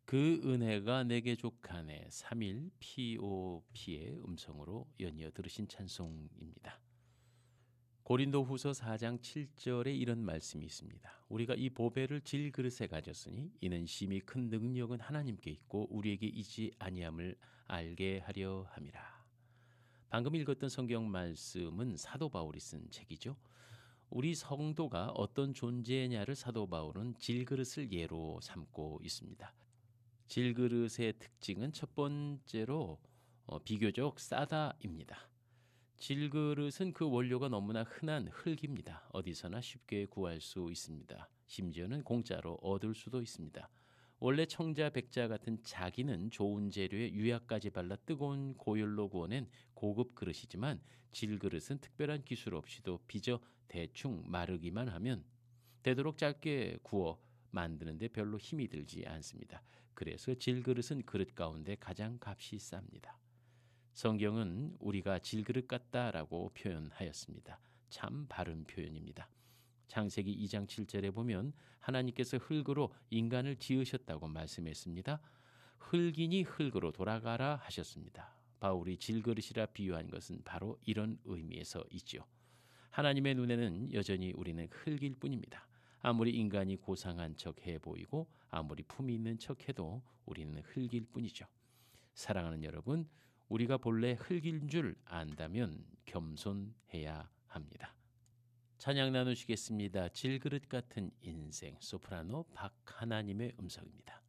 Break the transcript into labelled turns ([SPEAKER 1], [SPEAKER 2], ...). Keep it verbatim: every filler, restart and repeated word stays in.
[SPEAKER 1] 그 은혜가 내게 족하네. 삼일 피오피의 음성으로 연이어 들으신 찬송입니다. 고린도후서 사 장 칠 절에 이런 말씀이 있습니다. 우리가 이 보배를 질그릇에 가졌으니 이는 심히 큰 능력은 하나님께 있고 우리에게 있지 아니함을 알게 하려 함이라. 방금 읽었던 성경 말씀은 사도 바울이 쓴 책이죠. 우리 성도가 어떤 존재냐를 사도 바울은 질그릇을 예로 삼고 있습니다. 질그릇의 특징은 첫 번째로 어, 비교적 싸다입니다. 질그릇은 그 원료가 너무나 흔한 흙입니다. 어디서나 쉽게 구할 수 있습니다. 심지어는 공짜로 얻을 수도 있습니다. 원래 청자, 백자 같은 자기는 좋은 재료에 유약까지 발라 뜨거운 고열로 구워낸 고급 그릇이지만 질그릇은 특별한 기술 없이도 빚어 대충 마르기만 하면 되도록 짧게 구워 만드는데 별로 힘이 들지 않습니다. 그래서 질그릇은 그릇 가운데 가장 값이 쌉니다. 성경은 우리가 질그릇 같다라고 표현하였습니다. 참 바른 표현입니다. 창세기 이 장 칠 절에 보면 하나님께서 흙으로 인간을 지으셨다고 말씀했습니다. 흙이니 흙으로 돌아가라 하셨습니다. 바울이 질그릇이라 비유한 것은 바로 이런 의미에서 있죠. 하나님의 눈에는 여전히 우리는 흙일 뿐입니다. 아무리 인간이 고상한 척해 보이고 아무리 품이 있는 척해도 우리는 흙일 뿐이죠. 사랑하는 여러분, 우리가 본래 흙인 줄 안다면 겸손해야 합니다. 찬양 나누시겠습니다. 질그릇 같은 인생, 소프라노 박하나님의 음성입니다.